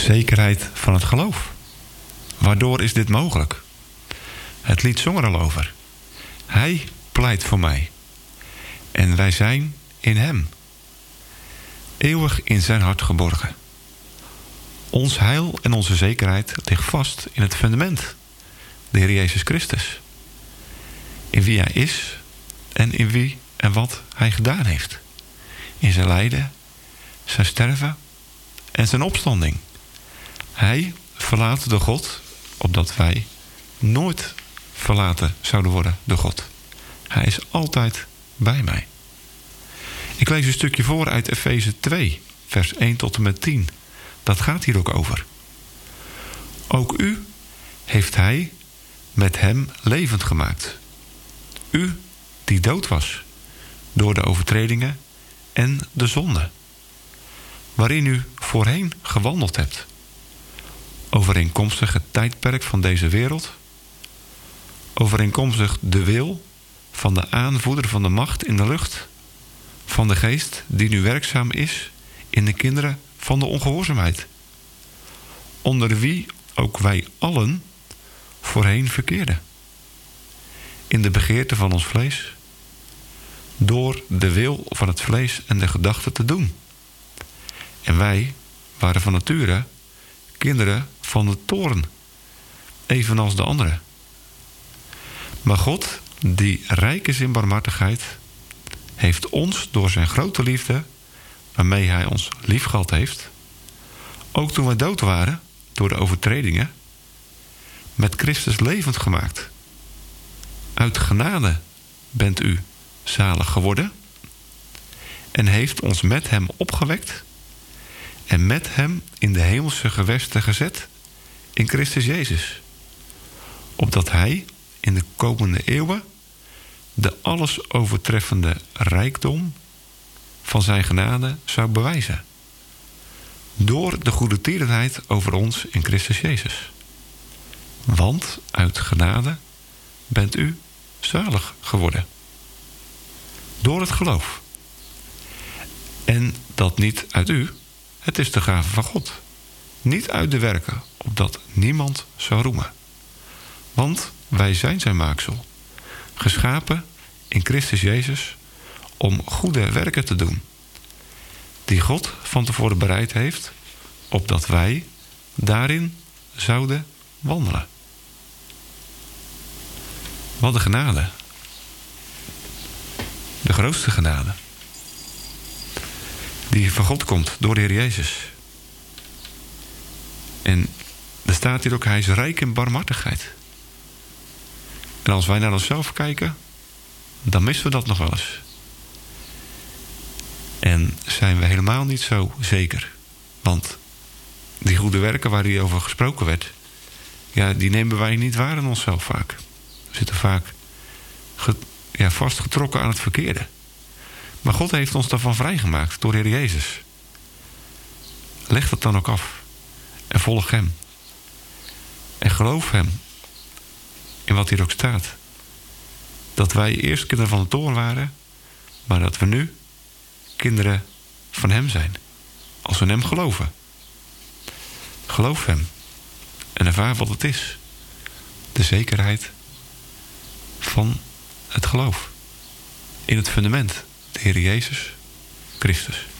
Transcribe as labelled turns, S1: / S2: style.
S1: zekerheid van het geloof. Waardoor is dit mogelijk? Het lied zong er al over. Hij pleit voor mij. En wij zijn in hem. Eeuwig in zijn hart geborgen. Ons heil en onze zekerheid ligt vast in het fundament. De Heer Jezus Christus. In wie hij is en in wie en wat hij gedaan heeft. In zijn lijden, zijn sterven en zijn opstanding. Hij verlaat de God, opdat wij nooit verlaten zouden worden door God. Hij is altijd bij mij. Ik lees een stukje voor uit Efeze 2, vers 1 tot en met 10. Dat gaat hier ook over. Ook u heeft hij met hem levend gemaakt. U die dood was door de overtredingen en de zonde, waarin u voorheen gewandeld hebt, overeenkomstig het tijdperk van deze wereld, overeenkomstig de wil van de aanvoerder van de macht in de lucht, van de geest die nu werkzaam is in de kinderen van de ongehoorzaamheid, onder wie ook wij allen voorheen verkeerden, in de begeerte van ons vlees, door de wil van het vlees en de gedachten te doen. En wij waren van nature kinderen van de toorn, evenals de anderen. Maar God, die rijk is in barmhartigheid, heeft ons door zijn grote liefde, waarmee hij ons liefgehad heeft, ook toen wij dood waren door de overtredingen, met Christus levend gemaakt. Uit genade bent u zalig geworden en heeft ons met hem opgewekt en met hem in de hemelse gewesten gezet in Christus Jezus, opdat hij in de komende eeuwen de alles overtreffende rijkdom van zijn genade zou bewijzen, door de goedertierenheid over ons in Christus Jezus. Want uit genade bent u zalig geworden, door het geloof. En dat niet uit u, het is de gave van God. Niet uit de werken, opdat niemand zou roemen. Want wij zijn zijn maaksel, geschapen in Christus Jezus om goede werken te doen, die God van tevoren bereid heeft, opdat wij daarin zouden wandelen. Wat een genade. De grootste genade. Die van God komt door de Heer Jezus. En er staat hier ook, hij is rijk in barmhartigheid. En als wij naar onszelf kijken, dan missen we dat nog wel eens. En zijn we helemaal niet zo zeker. Want die goede werken waar hier over gesproken werd, ja, die nemen wij niet waar in onszelf vaak. We zitten vaak vastgetrokken aan het verkeerde. Maar God heeft ons daarvan vrijgemaakt door de Heer Jezus. Leg dat dan ook af. En volg hem. En geloof hem. In wat hier ook staat. Dat wij eerst kinderen van de toorn waren, maar dat we nu kinderen van hem zijn. Als we in hem geloven. Geloof hem. En ervaar wat het is. De zekerheid van het geloof. In het fundament. De Heer Jezus Christus.